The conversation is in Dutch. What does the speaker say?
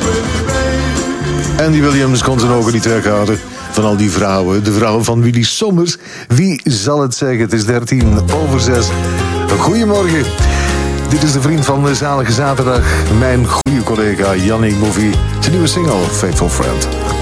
Andy Williams kon zijn ogen niet weghouden van al die vrouwen. De vrouwen van Willy Sommers. Wie zal het zeggen? Het is 6:13. Goedemorgen. Dit is de vriend van de Zalige Zaterdag. Mijn goede collega Yannick Bouvie. Zijn nieuwe single, Faithful Friend.